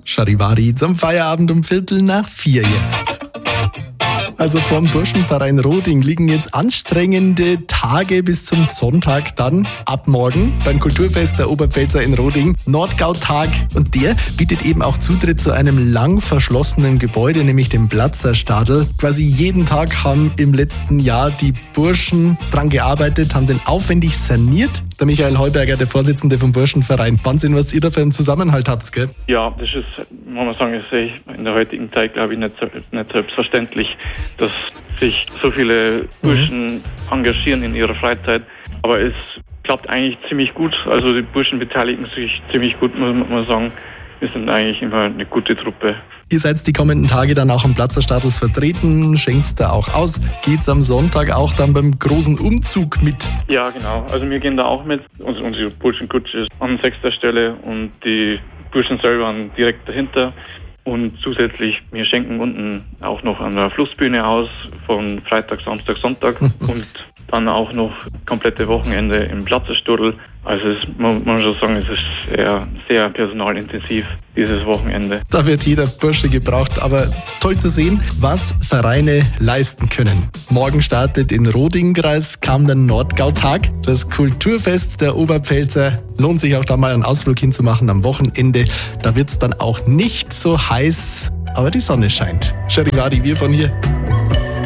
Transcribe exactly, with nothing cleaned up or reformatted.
Charivari zum Feierabend um Viertel nach vier jetzt. Also vom Burschenverein Roding liegen jetzt anstrengende Tage bis zum Sonntag dann ab morgen beim Kulturfest der Oberpfälzer in Roding. Nordgautag, und der bietet eben auch Zutritt zu einem lang verschlossenen Gebäude, nämlich dem Platzerstadl. Quasi jeden Tag haben im letzten Jahr die Burschen dran gearbeitet, haben den aufwendig saniert. Der Michael Heuberger, der Vorsitzende vom Burschenverein. Wahnsinn, was ihr da für einen Zusammenhalt habt, gell? Ja, das ist, muss man sagen, ist in der heutigen Zeit, glaube ich, nicht, nicht selbstverständlich, dass sich so viele Burschen mhm. engagieren in ihrer Freizeit. Aber es klappt eigentlich ziemlich gut. Also die Burschen beteiligen sich ziemlich gut, muss man sagen. Wir sind eigentlich immer eine gute Truppe. Ihr seid die kommenden Tage dann auch am Platzerstadl vertreten, schenkt's da auch aus. Geht's am Sonntag auch dann beim großen Umzug mit? Ja, genau. Also wir gehen da auch mit. Unsere Burschenkutsche ist an sechster Stelle und die Burschen selber direkt dahinter. Und zusätzlich, wir schenken unten auch noch an der Flussbühne aus, von Freitag, Samstag, Sonntag und dann auch noch komplette Wochenende im Platzerstadl. Also es, man muss schon sagen, es ist sehr, sehr personalintensiv, dieses Wochenende. Da wird jeder Bursche gebraucht, aber toll zu sehen, was Vereine leisten können. Morgen startet in Roding-Kreis kam der Nordgautag, das Kulturfest der Oberpfälzer. Lohnt sich auch da mal einen Ausflug hinzumachen am Wochenende. Da wird es dann auch nicht so heiß, aber die Sonne scheint. Charivari, wir von hier.